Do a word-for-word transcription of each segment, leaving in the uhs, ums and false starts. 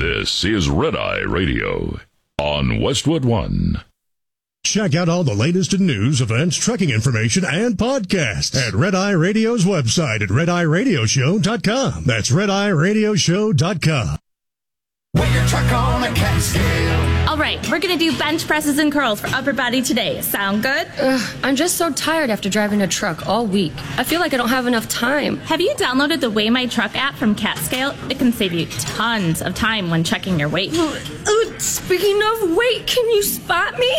This is Red Eye Radio on Westwood One. Check out all the latest in news, events, trucking information, and podcasts at Red Eye Radio's website at red eye radio show dot com. That's red eye radio show dot com. Weigh your truck on a cat scale. All right, we're going to do bench presses and curls for upper body today. Sound good? Ugh, I'm just so tired after driving a truck all week. I feel like I don't have enough time. Have you downloaded the Weigh My Truck app from CatScale? It can save you tons of time when checking your weight. Uh, speaking of weight, can you spot me?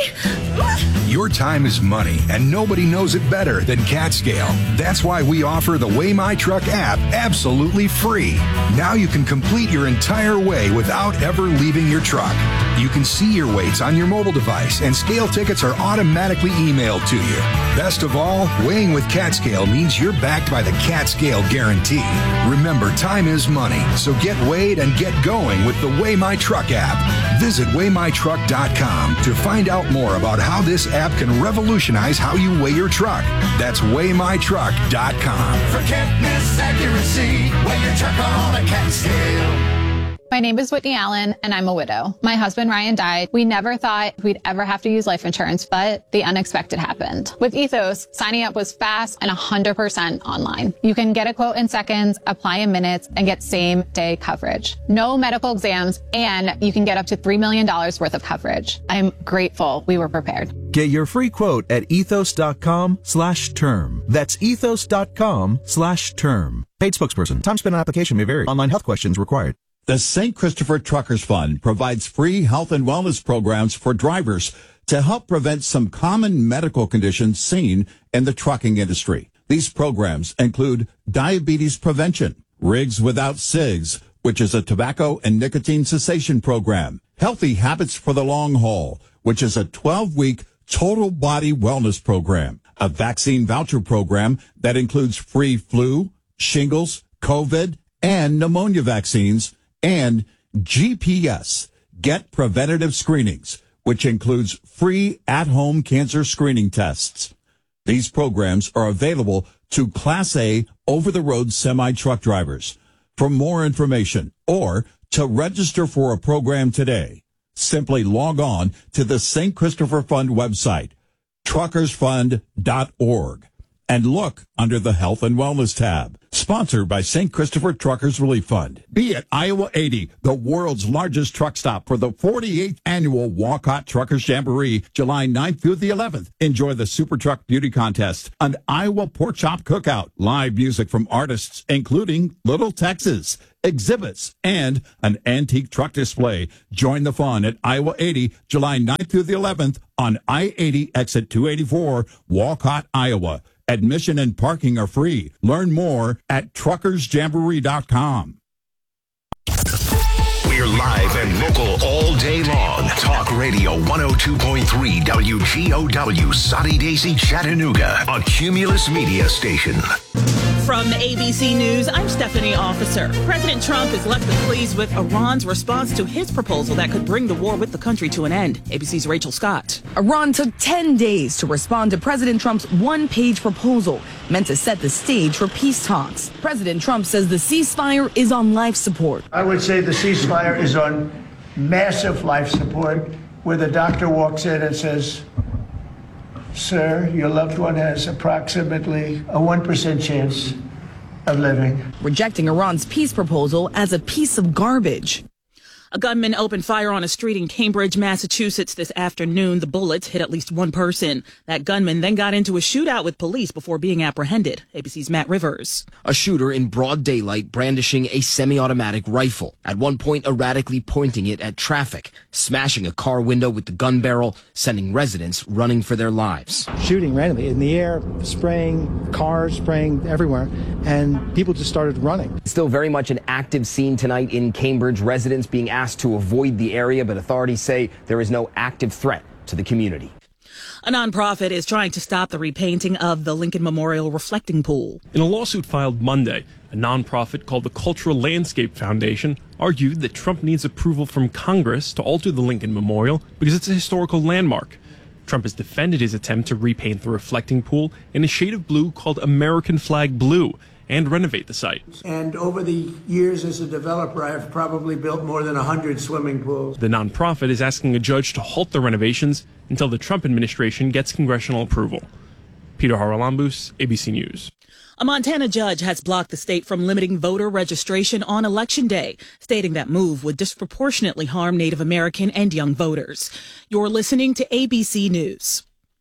Your time is money, and nobody knows it better than CatScale. That's why we offer the Weigh My Truck app absolutely free. Now you can complete your entire weigh without ever leaving your truck. You can see your weights on your mobile device, and scale tickets are automatically emailed to you. Best of all, weighing with CatScale means you're backed by the CatScale guarantee. Remember, time is money, so get weighed and get going with the Weigh My Truck app. Visit weigh my truck dot com to find out more about how this app can revolutionize how you weigh your truck. That's weigh my truck dot com. Forget accuracy. Weigh your truck on a cat scale. My name is Whitney Allen, and I'm a widow. My husband, Ryan, died. We never thought we'd ever have to use life insurance, but the unexpected happened. With Ethos, signing up was fast and one hundred percent online. You can get a quote in seconds, apply in minutes, and get same-day coverage. No medical exams, and you can get up to three million dollars worth of coverage. I'm grateful we were prepared. Get your free quote at ethos.com slash term. That's ethos.com slash term. Paid spokesperson. Time spent on application may vary. Online health questions required. The Saint Christopher Truckers Fund provides free health and wellness programs for drivers to help prevent some common medical conditions seen in the trucking industry. These programs include diabetes prevention, Rigs Without Cigs, which is a tobacco and nicotine cessation program, Healthy Habits for the Long Haul, which is a twelve-week total body wellness program, a vaccine voucher program that includes free flu, shingles, COVID, and pneumonia vaccines, and G P S, Get Preventative Screenings, which includes free at-home cancer screening tests. These programs are available to Class A over-the-road semi-truck drivers. For more information or to register for a program today, simply log on to the Saint Christopher Fund website, truckers fund dot org, and look under the Health and Wellness tab. Sponsored by Saint Christopher Truckers Relief Fund. Be at Iowa eighty, the world's largest truck stop for the forty-eighth annual Walcott Truckers Jamboree, July ninth through the eleventh. Enjoy the Super Truck Beauty Contest, an Iowa Pork Chop Cookout, live music from artists including Little Texas, exhibits, and an antique truck display. Join the fun at Iowa eighty, July ninth through the eleventh on I eighty exit two eighty-four, Walcott, Iowa. Admission and parking are free. Learn more at truckers jamboree dot com. We're live and local all day long. Talk Radio one oh two point three W G O W, Soddy Daisy, Chattanooga, a Cumulus media station. From A B C News, I'm Stephanie Officer. President Trump is left pleased with Iran's response to his proposal that could bring the war with the country to an end. A B C's Rachel Scott. Iran took ten days to respond to President Trump's one-page proposal meant to set the stage for peace talks. President Trump says the ceasefire is on life support. I would say the ceasefire is on massive life support, where the doctor walks in and says, "Sir, your loved one has approximately a one percent chance of living." Rejecting Iran's peace proposal as a piece of garbage. A gunman opened fire on a street in Cambridge, Massachusetts this afternoon. The bullets hit at least one person. That gunman then got into a shootout with police before being apprehended. A B C's Matt Rivers. A shooter in broad daylight brandishing a semi-automatic rifle, at one point erratically pointing it at traffic, smashing a car window with the gun barrel, sending residents running for their lives. Shooting randomly in the air, spraying cars, spraying everywhere, and people just started running. Still very much an active scene tonight in Cambridge. Residents being asked to avoid the area, but authorities say there is no active threat to the community. A nonprofit is trying to stop the repainting of the Lincoln Memorial reflecting pool. In a lawsuit filed Monday, a nonprofit called the Cultural Landscape Foundation argued that Trump needs approval from Congress to alter the Lincoln Memorial because it's a historical landmark. Trump has defended his attempt to repaint the reflecting pool in a shade of blue called American Flag Blue, and renovate the site. And over the years as a developer, I've probably built more than one hundred swimming pools. The nonprofit is asking a judge to halt the renovations until the Trump administration gets congressional approval. Peter Haralambous, A B C News. A Montana judge has blocked the state from limiting voter registration on Election Day, stating that move would disproportionately harm Native American and young voters. You're listening to A B C News.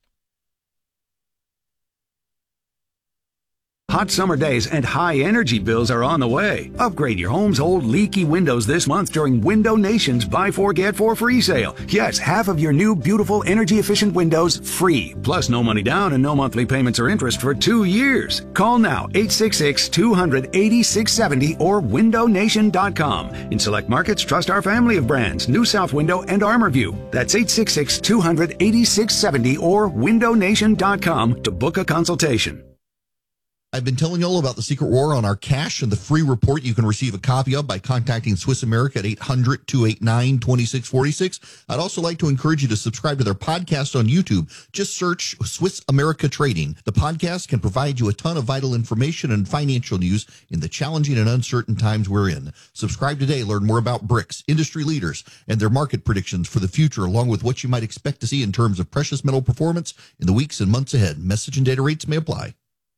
Hot summer days and high energy bills are on the way. Upgrade your home's old leaky windows this month during Window Nation's Buy Four Get Four free sale. Yes, half of your new beautiful energy efficient windows free. Plus no money down and no monthly payments or interest for two years. Call now eight six six, two hundred, eighty-six seventy or window nation dot com. In select markets, trust our family of brands, New South Window and ArmorView. That's eight six six, two hundred, eighty-six seventy or window nation dot com to book a consultation. I've been telling you all about the secret war on our cash and the free report you can receive a copy of by contacting Swiss America at eight hundred, two eight nine, two six four six. I'd also like to encourage you to subscribe to their podcast on YouTube. Just search Swiss America Trading. The podcast can provide you a ton of vital information and financial news in the challenging and uncertain times we're in. Subscribe today. Learn more about BRICS, industry leaders, and their market predictions for the future, along with what you might expect to see in terms of precious metal performance in the weeks and months ahead. Message and data rates may apply.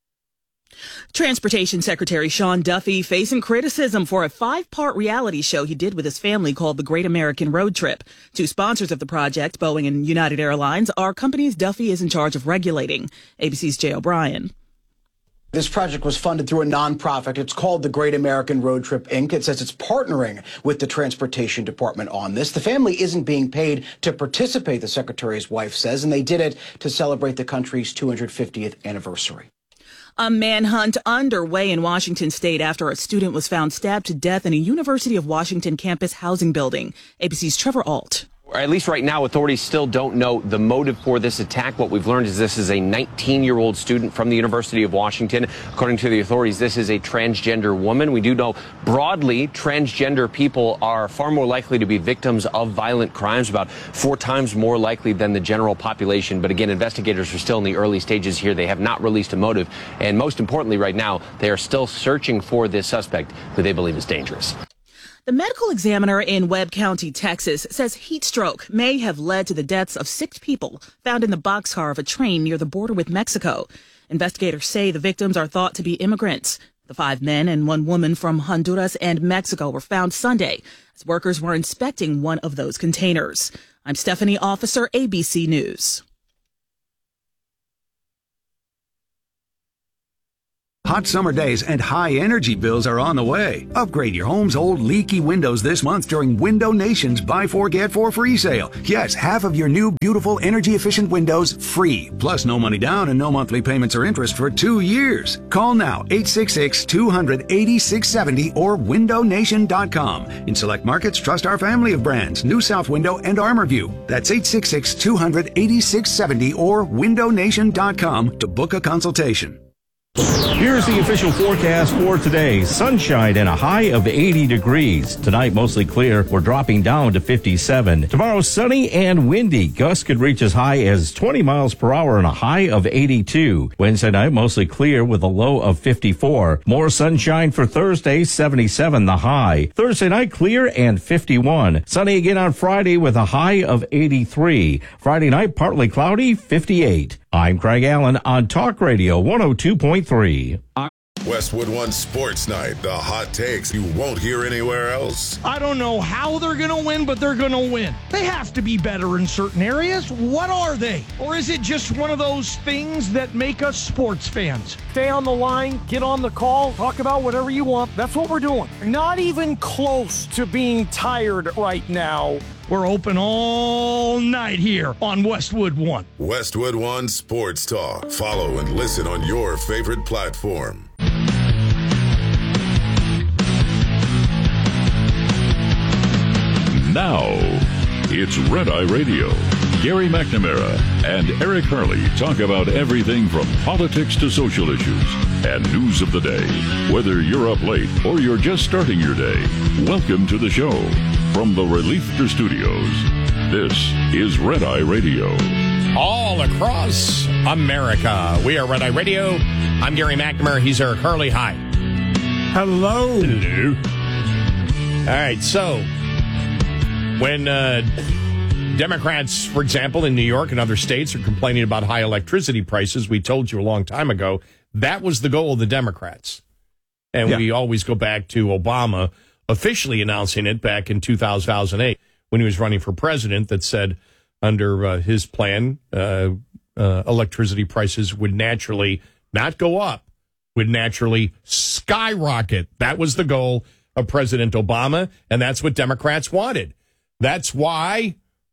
Transportation Secretary Sean Duffy facing criticism for a five-part reality show he did with his family called The Great American Road Trip. Two sponsors of the project, Boeing and United Airlines, are companies Duffy is in charge of regulating. A B C's Jay O'Brien. This project was funded through a nonprofit. It's called the Great American Road Trip, Incorporated. It says it's partnering with the Transportation Department on this. The family isn't being paid to participate, the Secretary's wife says, and they did it to celebrate the country's two hundred fiftieth anniversary. A manhunt underway in Washington state after a student was found stabbed to death in a University of Washington campus housing building. A B C's Trevor Alt. At least right now, authorities still don't know the motive for this attack. What we've learned is this is a nineteen-year-old student from the University of Washington. According to the authorities, this is a transgender woman. We do know broadly transgender people are far more likely to be victims of violent crimes, about four times more likely than the general population. But again, investigators are still in the early stages here. They have not released a motive. And most importantly, right now, they are still searching for this suspect who they believe is dangerous. The medical examiner in Webb County, Texas, says heat stroke may have led to the deaths of six people found in the boxcar of a train near the border with Mexico. Investigators say the victims are thought to be immigrants. The five men and one woman from Honduras and Mexico were found Sunday as workers were inspecting one of those containers. I'm Stephanie Officer, A B C News. Hot summer days and high energy bills are on the way. Upgrade your home's old leaky windows this month during Window Nation's Buy Four Get Four free sale. Yes, half of your new beautiful energy efficient windows free. Plus no money down and no monthly payments or interest for two years. Call now eight six six, two hundred, eighty-six seventy or window nation dot com. In select markets, trust our family of brands, New South Window and ArmorView. That's eight six six, two hundred, eighty-six seventy or window nation dot com to book a consultation. Here's the official forecast for today. Sunshine and a high of eighty degrees. Tonight, mostly clear. We're dropping down to fifty-seven. Tomorrow, sunny and windy. Gusts could reach as high as twenty miles per hour and a high of eighty-two. Wednesday night, mostly clear with a low of fifty-four. More sunshine for Thursday, seventy-seven the high. Thursday night, clear and fifty-one. Sunny again on Friday with a high of eighty-three. Friday night, partly cloudy, fifty-eight. I'm Craig Allen on Talk Radio one oh two point three. Westwood One Sports Night, the hot takes you won't hear anywhere else. I don't know how they're going to win, but they're going to win. They have to be better in certain areas. What are they? Or is it just one of those things that make us sports fans? Stay on the line, get on the call, talk about whatever you want. That's what we're doing. Not even close to being tired right now. We're open all night here on Westwood One. Westwood One Sports Talk. Follow and listen on your favorite platform. Now, it's Red Eye Radio. Gary McNamara and Eric Hurley talk about everything from politics to social issues and news of the day. Whether you're up late or you're just starting your day, welcome to the show. From the Reliefter Studios, this is Red Eye Radio. All across America, we are Red Eye Radio. I'm Gary McNamara. He's Eric Hurley. Hi. Hello. Hello. All right, so when uh, Democrats, for example, in New York and other states are complaining about high electricity prices, we told you a long time ago, that was the goal of the Democrats. And Yeah. we always go back to Obama officially announcing it back in two thousand eight when he was running for president, that said under uh, his plan, uh, uh, electricity prices would naturally not go up, would naturally skyrocket. That was the goal of President Obama, and that's what Democrats wanted. That's why,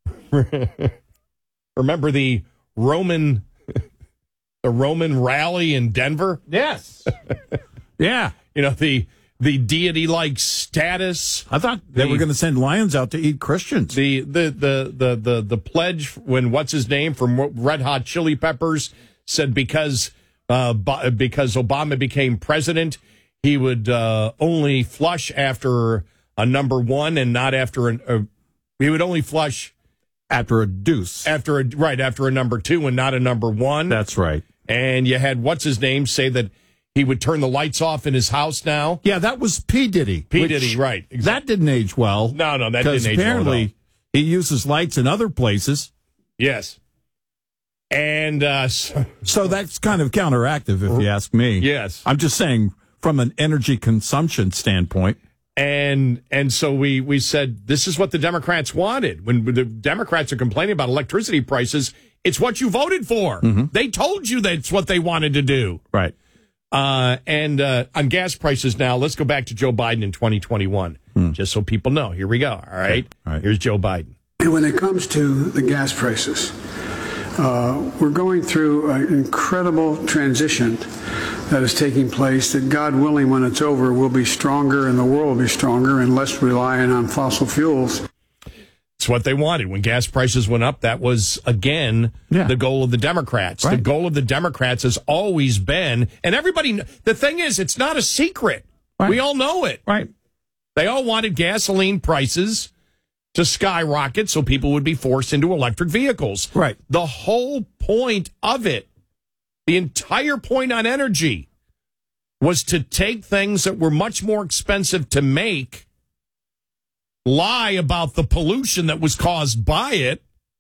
remember the Roman, the Roman rally in Denver? Yes. Yeah. You know, the the deity-like status. I thought they The- were going to send lions out to eat Christians. The the the the the the pledge when what's his name from Red Hot Chili Peppers said because uh, Bo- because Obama became president, he would uh, only flush after a number one and not after an. Uh, he would only flush after a deuce. After a right after a number two and not a number one. That's right. And you had what's his name say that he would turn the lights off in his house now. Yeah, that was P. Diddy. P. which- Diddy, right. That didn't age well. No, no, that because didn't age well at all. apparently he uses lights in other places. Yes. And uh, so, So that's kind of counteractive, if you ask me. Yes. I'm just saying from an energy consumption standpoint. And and so we we said this is what the Democrats wanted. When the Democrats are complaining about electricity prices, it's what you voted for. They told you that's what they wanted to do. Right. Uh, and uh, on gas prices now, let's go back to Joe Biden in twenty twenty-one, just so people know. Here we go. All right. All right. Here's Joe Biden. And when it comes to the gas prices, uh, we're going through an incredible transition that is taking place that, God willing, when it's over, we'll be stronger and the world will be stronger and less reliant on fossil fuels. It's what they wanted. When gas prices went up, that was, again, Yeah. the goal of the Democrats. The Right. goal of the Democrats has always been, and everybody, kn- the thing is, it's not a secret. Right. We all know it. Right. They all wanted gasoline prices to skyrocket so people would be forced into electric vehicles. Right. The whole point of it, the entire point on energy, was to take things that were much more expensive to make, lie about the pollution that was caused by it,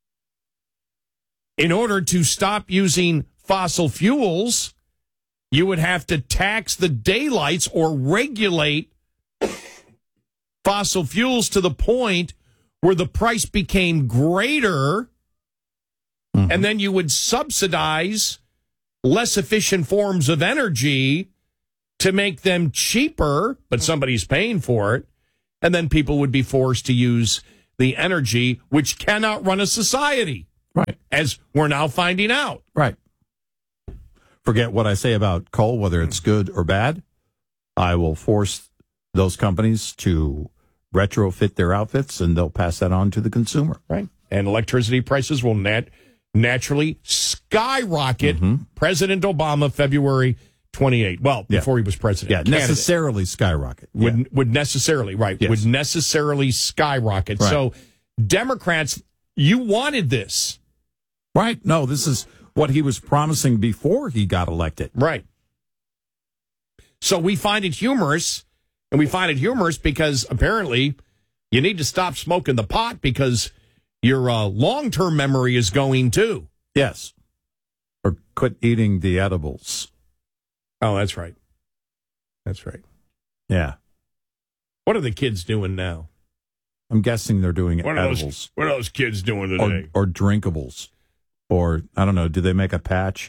in order to stop using fossil fuels. You would have to tax the daylights or regulate fossil fuels to the point where the price became greater, and then you would subsidize less efficient forms of energy to make them cheaper, but somebody's paying for it, and then people would be forced to use the energy, which cannot run a society, Right. as we're now finding out. Right. Forget what I say about coal, whether it's good or bad. I will force those companies to retrofit their outfits, and they'll pass that on to the consumer. Right. And electricity prices will nat- naturally skyrocket. President Obama, February twenty-eighth. Well, Yeah. before he was president. Yeah, Candidate. necessarily skyrocket. Would, Yeah. would necessarily, right, Yes. would necessarily skyrocket. Right. So, Democrats, you wanted this. Right. No, this is what he was promising before he got elected. Right. So we find it humorous, and we find it humorous because apparently you need to stop smoking the pot because your uh, long-term memory is going too. Yes. Or quit eating the edibles. Oh, that's right. That's right. Yeah. What are the kids doing now? I'm guessing they're doing What are edibles. those, what are those kids doing Or, today? or drinkables. Or, I don't know, do they make a patch?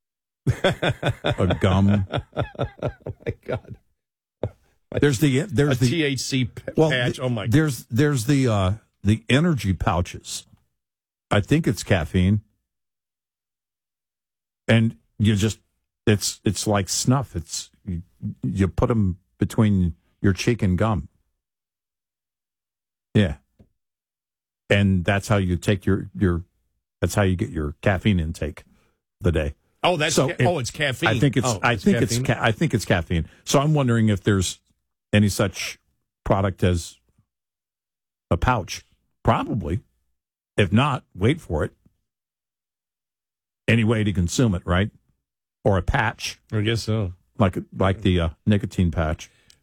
A gum? Oh, my God. There's the there's a the T H C p- well, patch. th- Oh, my God. There's there's the uh, the energy pouches. I think it's caffeine, and you just it's it's like snuff. It's you, you put them between your cheek and gum. Yeah, and that's how you take your your. That's how you get your caffeine intake the day. Oh, that's So ca- if- oh, it's caffeine. I think it's Oh, I it's think caffeine? it's ca- I think it's caffeine. So I'm wondering if there's any such product as a pouch. Probably. If not, wait for it. Any way to consume it, right? Or a patch, I guess so. like like the uh, nicotine patch.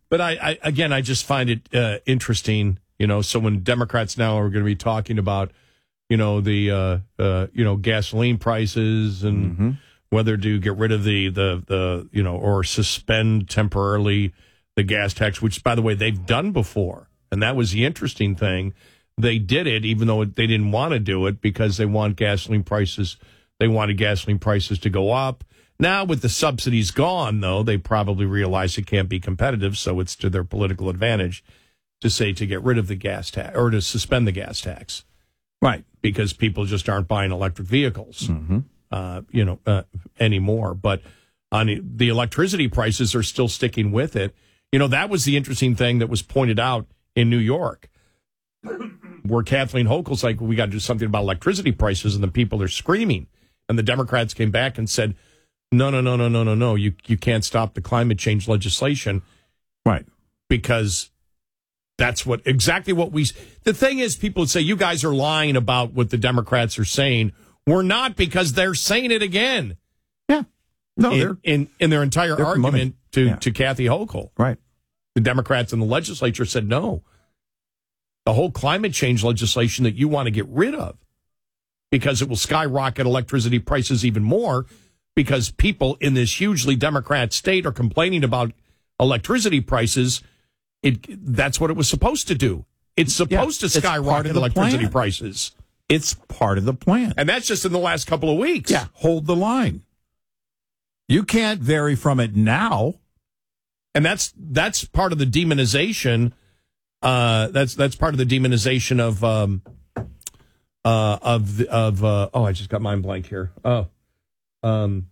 But I, I again, I just find it uh, interesting, you know. So when Democrats now are going to be talking about, you know, the uh, uh, you know gasoline prices and Mm-hmm. whether to get rid of the, the the you know or suspend temporarily the gas tax, which by the way they've done before, and that was the interesting thing. They did it even though they didn't want to do it because they want gasoline prices. They wanted gasoline prices to go up. Now, with the subsidies gone, though, they probably realize it can't be competitive, so it's to their political advantage to say to get rid of the gas tax or to suspend the gas tax. Right. Because people just aren't buying electric vehicles, Mm-hmm. uh, you know, uh, anymore. But on the electricity prices are still sticking with it. You know, that was the interesting thing that was pointed out in New York, where Kathleen Hochul's like, we got to do something about electricity prices, and the people are screaming. And the Democrats came back and said, no, no, no, no, no, no, no. You you can't stop the climate change legislation. Right. Because that's what exactly what we. The thing is, people would say, you guys are lying about what the Democrats are saying. We're not, because they're saying it again. Yeah. No, in, they're in, in their entire they're argument to, yeah. to Kathy Hochul. Right. The Democrats in the legislature said no. The whole climate change legislation that you want to get rid of, because it will skyrocket electricity prices even more, because people in this hugely Democrat state are complaining about electricity prices. It that's what it was supposed to do. It's supposed Yeah, to it's part skyrocket of the electricity plan. prices. It's part of the plan. And that's just in the last couple of weeks. Yeah, hold the line. You can't vary from it now. And that's that's part of the demonization. Uh, that's that's part of the demonization of um, uh, of the, of uh, oh, I just got mind blank here. Oh, um,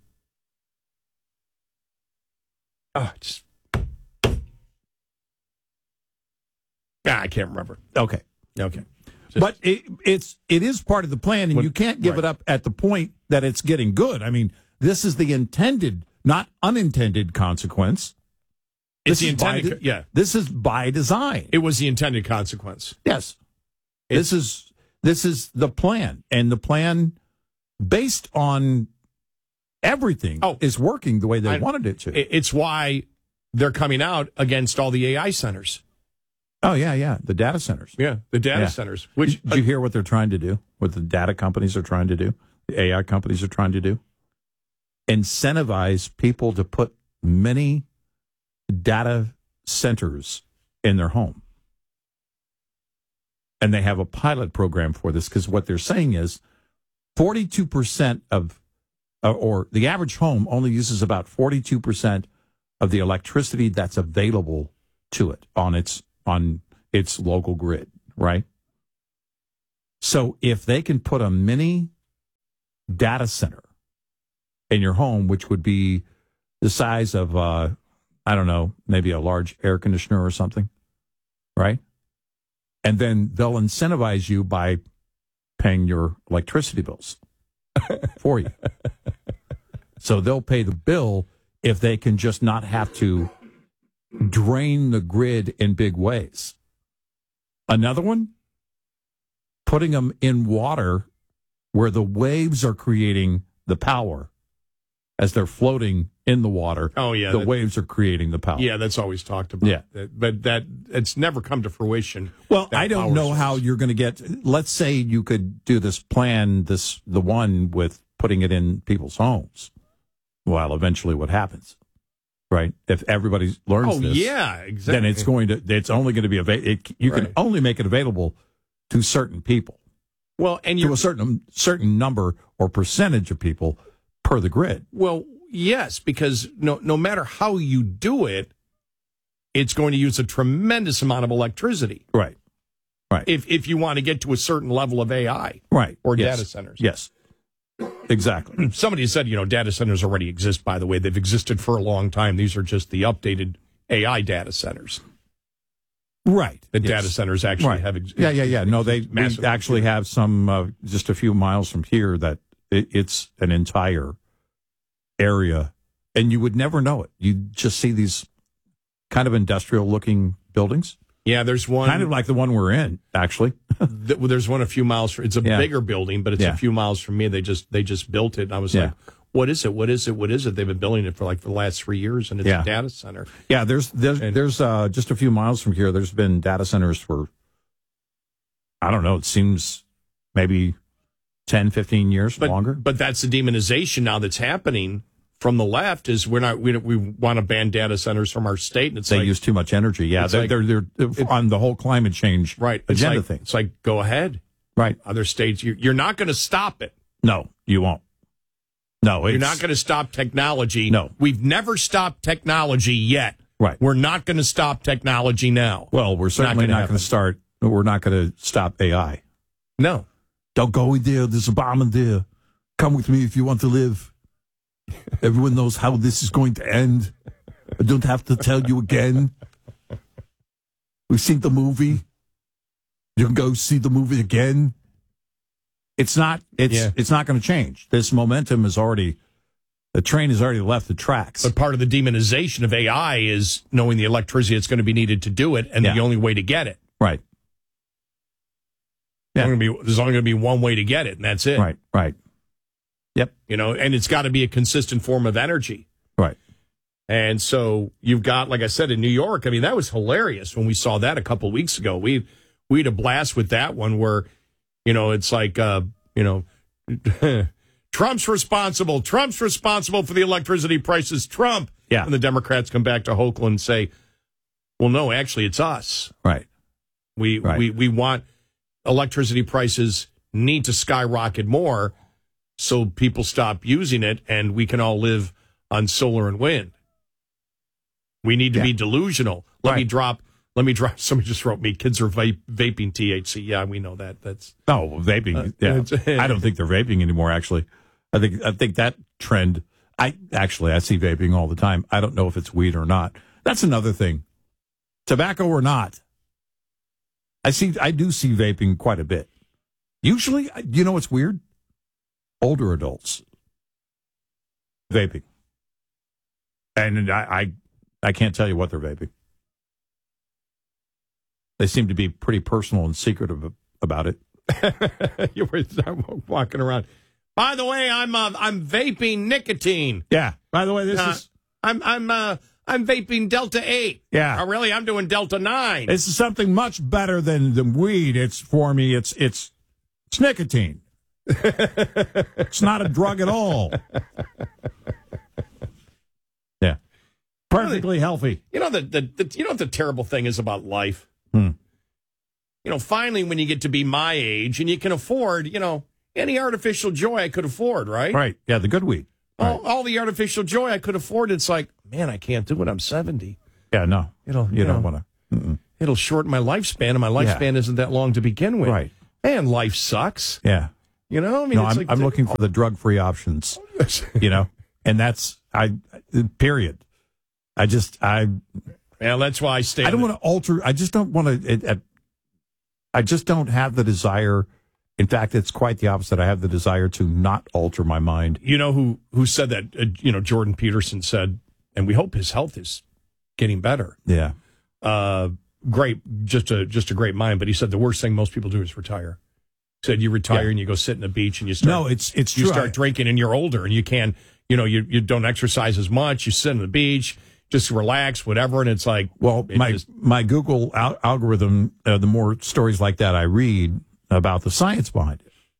oh, just ah, I can't remember. Okay. Okay. But it, it's it is part of the plan, and When- you can't give right. it up at the point that it's getting good. I mean, this is the intended, not unintended consequence. It's This the is by intended, de- yeah. This is by design. It was the intended consequence. Yes. This is this is the plan, and the plan, based on everything, Oh. is working the way they I- wanted it to. It- It's why they're coming out against all the A I centers. oh yeah, yeah, the data centers. Yeah, the data Yeah. centers. Which Did you hear what they're trying to do? What the data companies are trying to do? The A I companies are trying to do? Incentivize people to put many data centers in their home. And they have a pilot program for this, because what they're saying is forty-two percent of, uh, or the average home only uses about forty-two percent of the electricity that's available to it on its on its local grid, right? So if they can put a mini data center in your home, which would be the size of, uh, I don't know, maybe a large air conditioner or something, right? And then they'll incentivize you by paying your electricity bills for you. So they'll pay the bill if they can just not have to drain the grid in big ways. Another one, putting them in water where the waves are creating the power as they're floating in the water. Oh, yeah, the that- waves are creating the power. Yeah, that's always talked about. Yeah. That- But that it's never come to fruition. Well, that I don't power know source. how you're going to get. Let's say you could do this plan, this the one with putting it in people's homes. Well, eventually, what happens, right? If everybody learns Oh, this, yeah, exactly. then it's going to. It's only going to be available. You can Right. only make it available to certain people, Well, and to you a certain certain number or percentage of people per the grid. well, yes, because no no matter how you do it, it's going to use a tremendous amount of electricity. Right. Right. If if you want to get to a certain level of A I. Right. Or Yes. data centers. Yes. Exactly. Somebody said, you know, data centers already exist, by the way. They've existed for a long time. These are just the updated A I data centers. Right. The Yes. data centers actually Right. have ex- Yeah, yeah, yeah. No, they massive- we actually have some uh, just a few miles from here that it, it's an entire area, and you would never know it. You just see these kind of industrial looking buildings. Yeah, there's one. Kind of like the one we're in, actually. th- well, there's one a few miles from. It's a Yeah. bigger building, but it's Yeah. a few miles from me. They just they just built it, and I was Yeah. like, what is it? What is it? What is it? They've been building it for like for the last three years, and it's Yeah. a data center. Yeah, there's there's, there's uh, just a few miles from here. There's been data centers for, I don't know, it seems maybe ten, fifteen years But, longer. but that's the demonization now that's happening from the left. Is we're not we don't- we want to ban data centers from our state, and it's They like, use too much energy. Yeah, it's they're, like- they're, they're on the whole climate change right it's agenda like, thing. It's like go ahead, right? Other states, you, you're not going to stop it. No, you won't. No, You're it's, not going to stop technology. No. We've never stopped technology yet. Right. We're not going to stop technology now. Well, we're certainly gonna not happen. going to start. We're not going to stop A I. No. Don't go in there. There's a bomb in there. Come with me if you want to live. Everyone knows how this is going to end. I don't have to tell you again. We've seen the movie. You can go see the movie again. It's not. It's Yeah. it's not going to change. This momentum is already. The train has already left the tracks. But part of the demonization of A I is knowing the electricity that's going to be needed to do it, and Yeah. the only way to get it. Right. Yeah. There's only gonna be- there's only going to be one way to get it, and that's it. Right. Right. Yep. You know, and it's got to be a consistent form of energy. Right. And so you've got, like I said, in New York, I mean, that was hilarious when we saw that a couple of weeks ago. We we had a blast with that one where, you know, it's like, uh, you know, Trump's responsible. Trump's responsible for the electricity prices. Trump. Yeah. And the Democrats come back to Hochul and say, well, no, actually, it's us. Right. We Right. we we want electricity prices need to skyrocket more so people stop using it and we can all live on solar and wind. We need to Yeah. be delusional. Let me Right. drop. Let me drop. Somebody just wrote me. Kids are vape, vaping T H C. Yeah, we know that. That's No, vaping. Uh, yeah, it's- I don't think they're vaping anymore. Actually, I think I think that trend. I actually I see vaping all the time. I don't know if it's weed or not. That's another thing. Tobacco or not, I see. I do see vaping quite a bit. Usually, you know what's weird? Older adults vaping, and I I, I can't tell you what they're vaping. They seem to be pretty personal and secretive about it. you were walking around. By the way, I'm uh, I'm vaping nicotine. Yeah. By the way, this Uh, is I'm I'm uh, I'm vaping Delta eight. Yeah. Oh, really? I'm doing Delta nine. this is something much better than than weed. It's for me. It's it's it's nicotine. It's not a drug at all. Yeah. Perfectly healthy. You know the, the, the you know what the terrible thing is about life. Hmm. You know, finally, when you get to be my age and you can afford, you know, any artificial joy I could afford, right? Right. Yeah. The good weed. All, all the artificial joy I could afford. It's like, man, I can't do it. I'm seventy. Yeah. No. It'll You you don't know, want to. It'll shorten my lifespan, and my lifespan isn't that long to begin with. Right. Man, life sucks. Yeah. You know, I mean, No, it's I'm, like I'm looking for the drug-free options. You know, and that's I. Period. I just I. Yeah, that's why I stay. I don't on want to alter. I just don't want to. I just don't have the desire. In fact, it's quite the opposite. I have the desire to not alter my mind. You know who who said that? Uh, you know, Jordan Peterson said, and we hope his health is getting better. Yeah. Uh, great, just a just a great mind. But he said the worst thing most people do is retire. He said you retire Yeah. and you go sit in a beach and you start. No, it's it's you true. start I- drinking and you're older and you can you know you you don't exercise as much. You sit on the beach, just relax, whatever. And it's like Well, it my just- my Google al- algorithm, uh, the more stories like that I read about the science behind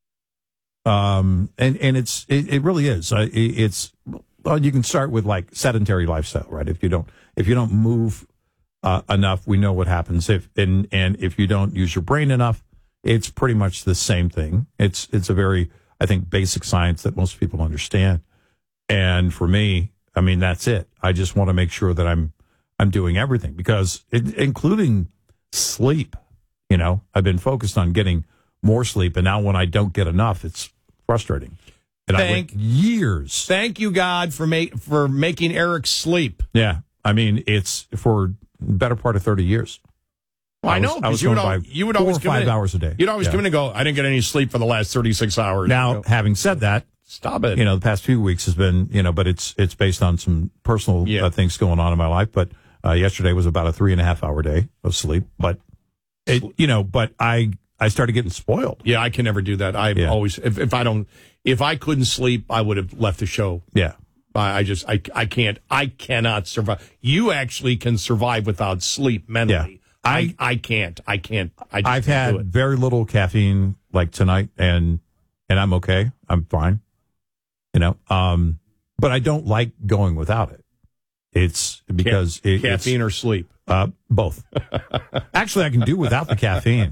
it, um, and and it's it, it really is. Uh, it, it's well, you can start with like sedentary lifestyle, right? If you don't if you don't move uh, enough, we know what happens. If and and if you don't use your brain enough, it's pretty much the same thing. It's it's a very I think basic science that most people understand. And for me, I mean, that's it. I just want to make sure that I'm I'm doing everything because it, including sleep. You know, I've been focused on getting more sleep, and now when I don't get enough, it's frustrating. And Thank- I went years. Thank you, God, for make for making Eric sleep. Yeah, I mean, it's for the better part of thirty years. Well, I, was- know I was because you would, going al- by you would four always or come five in, hours a day. You'd always Yeah. come in and go, I didn't get any sleep for the last thirty-six hours. Now, You go, having said that, stop it. you know, the past few weeks has been, you know, but it's it's based on some personal Yeah. uh, things going on in my life. But uh, yesterday was about a three and a half hour day of sleep. But it, you know, but I I started getting spoiled. Yeah, I can never do that. I Yeah. always, if, if I don't, if I couldn't sleep, I would have left the show. Yeah. I, I just, I, I can't, I cannot survive. You actually can survive without sleep mentally. Yeah. I, I, I can't, I can't. I just I've can't do had it. very little caffeine like tonight, and and I'm okay. I'm fine. You know, um, but I don't like going without it. It's because Ca- it, caffeine it's, or sleep. Uh, both. Actually, I can do without the caffeine.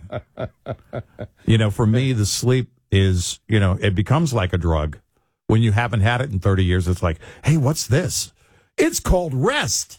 You know, for me, the sleep is, you know, it becomes like a drug. When you haven't had it in thirty years, it's like, hey, what's this? It's called rest.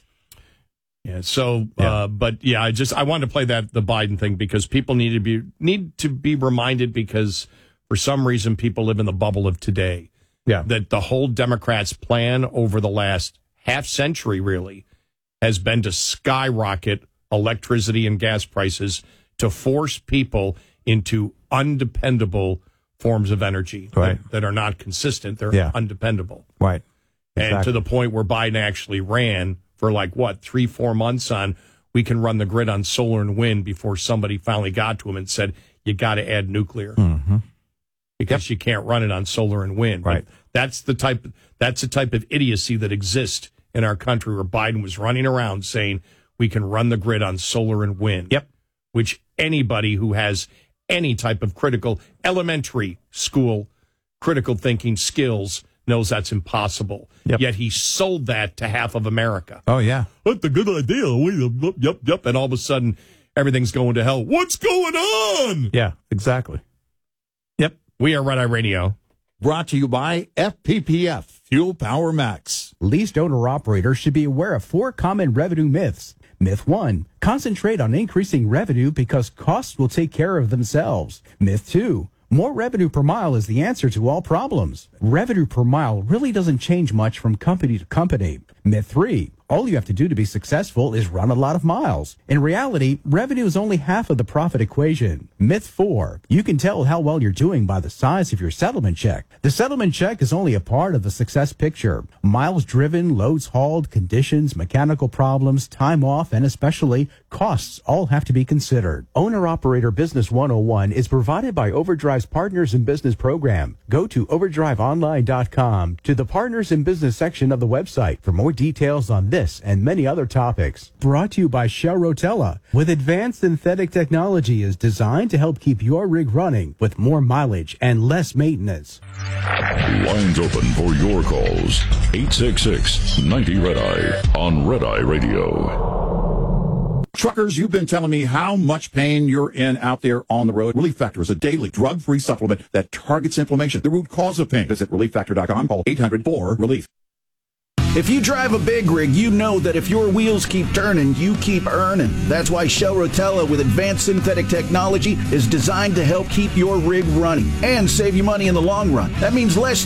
Yeah. So, uh, but yeah, I just I wanted to play that the Biden thing because people need to be need to be reminded because for some reason people live in the bubble of today. Yeah. That the whole Democrats' plan over the last half century really has been to skyrocket electricity and gas prices to force people into undependable forms of energy Right. that, that are not consistent. They're Yeah. undependable. Right. And Exactly. to the point where Biden actually ran for like, what, three, four months on, we can run the grid on solar and wind before somebody finally got to him and said, you got to add nuclear Mm-hmm. because you can't run it on solar and wind. Right. But that's the type, that's the type of idiocy that exists in our country where Biden was running around saying we can run the grid on solar and wind. Yep. Which anybody who has any type of critical elementary school critical thinking skills knows that's impossible. Yep. Yet he sold that to half of America. Oh, yeah. That's a good idea. Yep, yep, yep. And all of a sudden, everything's going to hell. What's going on? Yeah, exactly. Yep. We are Red Eye Radio. Brought to you by F P P F, Fuel Power Max. Leased owner-operators should be aware of four common revenue myths. Myth one, concentrate on increasing revenue because costs will take care of themselves. Myth two, more revenue per mile is the answer to all problems. Revenue per mile really doesn't change much from company to company. Myth three, all you have to do to be successful is run a lot of miles. In reality, revenue is only half of the profit equation. Myth four, you can tell how well you're doing by the size of your settlement check. The settlement check is only a part of the success picture. Miles driven, loads hauled, conditions, mechanical problems, time off, and especially costs all have to be considered. Owner-Operator Business one oh one is provided by Overdrive's Partners in Business program. Go to overdrive online dot com to the Partners in Business section of the website for more details on this and many other topics. Brought to you by Shell Rotella, with advanced synthetic technology is designed to help keep your rig running with more mileage and less maintenance. Lines open for your calls. eight six six, ninety Red Eye on Red Eye Radio. Truckers, you've been telling me how much pain you're in out there on the road. Relief Factor is a daily drug-free supplement that targets inflammation, the root cause of pain. Visit relief factor dot com. Call eight hundred four relief. If you drive a big rig, you know that if your wheels keep turning, you keep earning. That's why Shell Rotella with advanced synthetic technology is designed to help keep your rig running and save you money in the long run. That means less